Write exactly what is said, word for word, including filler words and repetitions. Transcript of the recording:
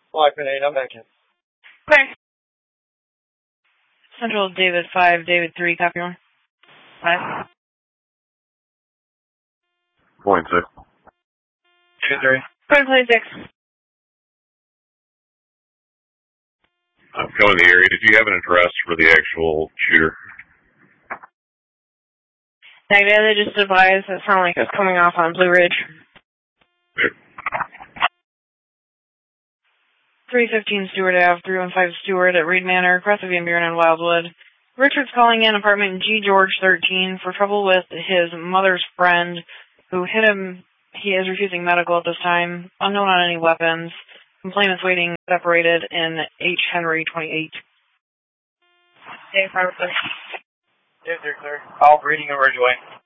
Black eight, I'm back in. Okay. Central David five, David three, copy one. five. Point six. two three. Point point six. I'm coming to the area. Did you have an address for the actual shooter? Negative, they just advised it sounded like it was coming off on Blue Ridge. Okay. three fifteen Stewart Avenue, three one five Stewart at Reed Manor, across the Van Buren and Wildwood. Richard's calling in apartment G George thirteen for trouble with his mother's friend who hit him. He is refusing medical at this time. Unknown on any weapons. Complainant's waiting separated in H. Henry twenty-eight. Dave, Robert, Dave three clear. All reading and Ridgeway.